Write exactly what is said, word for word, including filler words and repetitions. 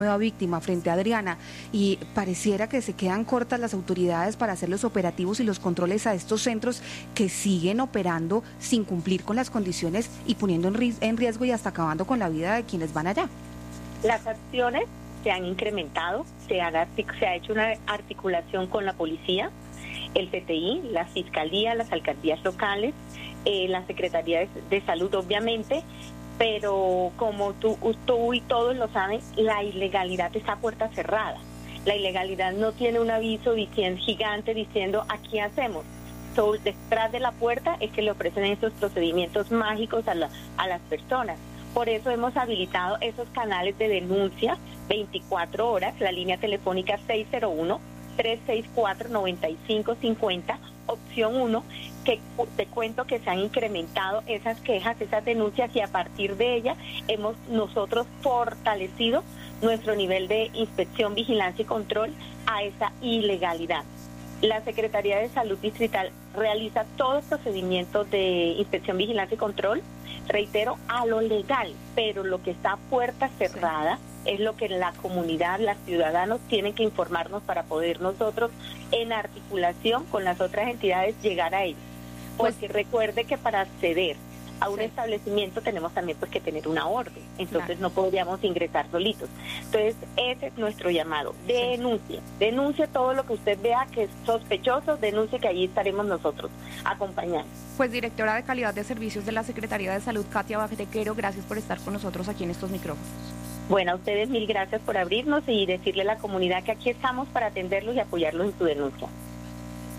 nueva víctima frente a Adriana, y pareciera que se quedan cortas las autoridades para hacer los operativos y los controles a estos centros que siguen operando sin cumplir con las condiciones y poniendo en, ris en riesgo y hasta acabando con la vida de quienes van allá. Las acciones se han incrementado, se ha, se ha hecho una articulación con la policía, el C T I, la Fiscalía, las alcaldías locales, eh, la Secretaría de, de Salud, obviamente, pero como tú, tú y todos lo saben, la ilegalidad está a puerta cerrada. La ilegalidad no tiene un aviso diciendo, gigante diciendo, aquí hacemos. So, detrás de la puerta es que le ofrecen esos procedimientos mágicos a, la, a las personas. Por eso hemos habilitado esos canales de denuncia veinticuatro horas, la línea telefónica seis cero uno, tres seis cuatro, nueve cinco cinco cero, opción uno, que te cuento que se han incrementado esas quejas, esas denuncias, y a partir de ellas hemos nosotros fortalecido nuestro nivel de inspección, vigilancia y control a esa ilegalidad. La Secretaría de Salud Distrital realiza todos los procedimientos de inspección, vigilancia y control, reitero, a lo legal, pero lo que está a puerta cerrada es lo que la comunidad, los ciudadanos tienen que informarnos para poder nosotros, en articulación con las otras entidades, llegar a ellos. Porque pues, recuerde que para acceder a un sí. establecimiento tenemos también pues que tener una orden, entonces claro. no podríamos ingresar solitos. Entonces ese es nuestro llamado, denuncie, sí. denuncie todo lo que usted vea que es sospechoso, denuncie, que allí estaremos nosotros acompañando. Pues directora de Calidad de Servicios de la Secretaría de Salud, Katia Bajetequero, gracias por estar con nosotros aquí en estos micrófonos. Bueno, a ustedes mil gracias por abrirnos y decirle a la comunidad que aquí estamos para atenderlos y apoyarlos en su denuncia.